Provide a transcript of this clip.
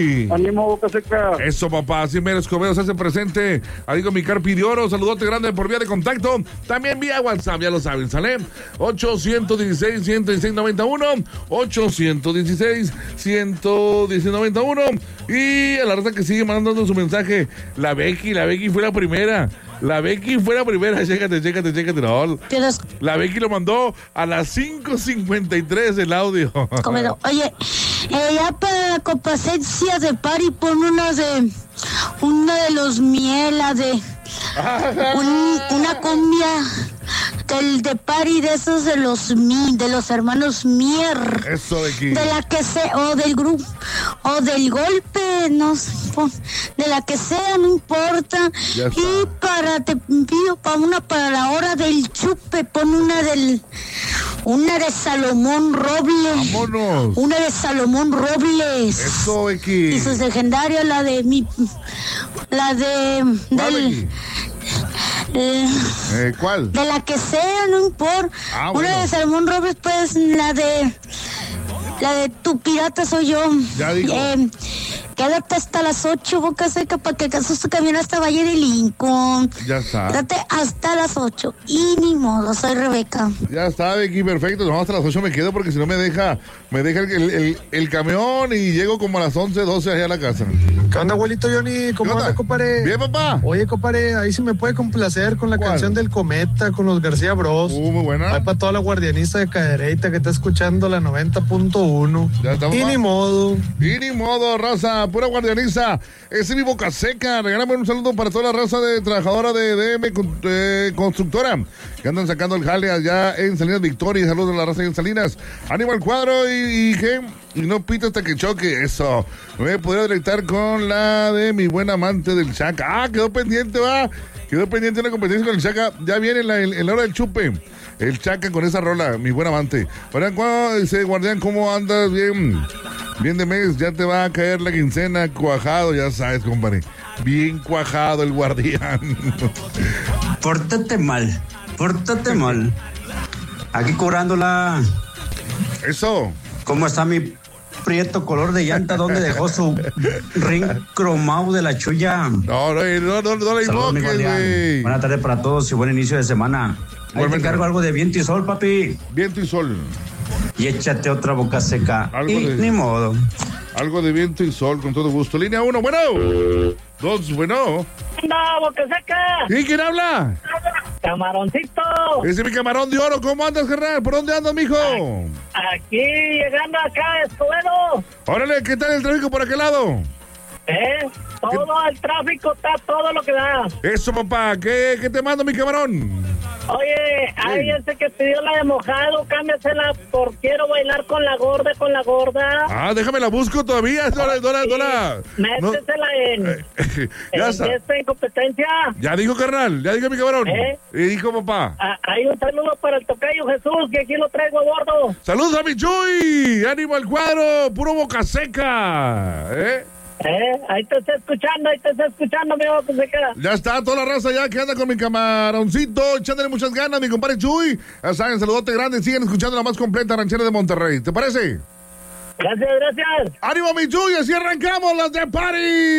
Ánimo, Boca Seca. Eso, papá, así mero Escobedo se hace presente. Ahí con mi Carpidioro, saludote grande por vía de contacto. También vía WhatsApp, ya lo saben, ¿sale? 816-116-91, 816-116-91. Y a la raza que sigue mandando su mensaje, la Becky fue la primera. Chécate. No. La Becky lo mandó a las 5:53 el audio. Oye, ya para la complacencia de Pari, pon una de los Miela, una cumbia de Pari, de esos de los hermanos Mier. Eso, Becky. De la que sea, o del grupo, o del golpe, no sé, de la que sea, no importa. Y te pido para la hora del chupe, pon una de Salomón Robles. Vámonos. Una de Salomón Robles. Eso, Becky. Y sus legendarios, ¿Cuál? De la que sea, no importa. Bueno. Una de Salomón Robles, pues, la de Tu Pirata Soy Yo. Ya digo. Quédate hasta las 8, Boca Seca, para que alcances tu camino hasta Valle de Lincoln. Ya está. Quédate hasta las 8. Y ni modo, soy Rebeca. Ya está, Becky, perfecto. No, hasta las 8 me quedo porque si no me deja el camión y llego como a las 11, 12 allá a la casa. ¿Qué onda, abuelito Johnny? ¿Cómo anda, compadre? Bien, papá. Oye, compadre, ahí sí me puede complacer con la canción del Cometa, con los García Bros. Muy buena. Ahí para toda la guardianista de Cadereyta que está escuchando la 90.1. Ya está, papá. Y ni modo, raza, pura guardianiza. Ese es mi Boca Seca. Regálame un saludo para toda la raza de trabajadora de DM Constructora, que andan sacando el jale allá en Salinas Victoria. Saludos a la raza en Salinas. Ánimo al cuadro y no pita hasta que choque. Eso. Me voy a poder directar con la de mi buen amante del Chaca. Quedó pendiente, Quedó pendiente una competencia con el Chaca. Ya viene en la hora del chupe. El Chaca con esa rola, mi buen amante. Ahora, dice Guardián, ¿cómo andas? Bien de mes, ya te va a caer la quincena, cuajado, ya sabes, compadre. Bien cuajado el Guardián. Pórtate mal. Aquí cobrándola. Eso. ¿Cómo está mi prieto color de llanta? ¿Dónde dejó su ring cromado de la chulla? No le invoques, güey. Buenas tardes para todos y buen inicio de semana. Ahí te encargo algo de viento y sol, papi. Viento y sol. Y échate otra Boca Seca. Ni modo. Algo de viento y sol, con todo gusto. Línea 1, bueno. 2, bueno. ¡Anda, Boca Seca! ¿Y quién habla? Camaroncito. Ese es mi camarón de oro. ¿Cmo andas, carnal? ¿Por dónde andas, mijo? Aquí, llegando acá, Escobedo. Órale, ¿qué tal el tráfico por aquel lado? Todo el tráfico está todo lo que da. Eso, papá. ¿Qué te mando, mi camarón? Oye, hay ese que pidió la de mojado, cámbiasela por quiero bailar con la gorda. Déjame la busco todavía. Dora. Métesela ya está. En competencia. Ya dijo, carnal. Ya dijo mi camarón. Y dijo, papá. Hay un saludo para el tocayo Jesús, que aquí lo traigo a bordo. Saludos a mi Chuy. Ánimo al cuadro. Puro Boca Seca. Ahí te está escuchando, mi Boca Seca. Ya está, toda la raza ya que anda con mi camaroncito, echándole muchas ganas, mi compadre Chuy. Ya saben, saludote grande, siguen escuchando la más completa ranchera de Monterrey. ¿Te parece? Gracias. ¡Ánimo, mi Chuy! Así arrancamos las de Party.